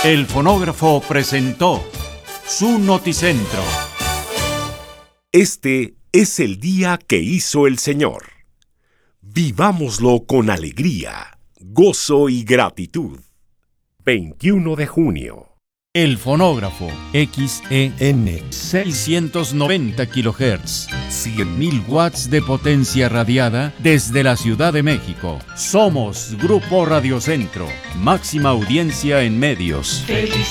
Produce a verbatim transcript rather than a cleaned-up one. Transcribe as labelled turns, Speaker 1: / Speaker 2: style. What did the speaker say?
Speaker 1: El fonógrafo presentó su Noticentro.
Speaker 2: Este es el día que hizo el Señor. Vivámoslo con alegría, gozo y gratitud. veintiuno de junio.
Speaker 1: El fonógrafo X E N seiscientos noventa kilohertz, cien mil watts de potencia radiada desde la Ciudad de México. Somos Grupo Radio Centro, máxima audiencia en medios.
Speaker 3: Feliz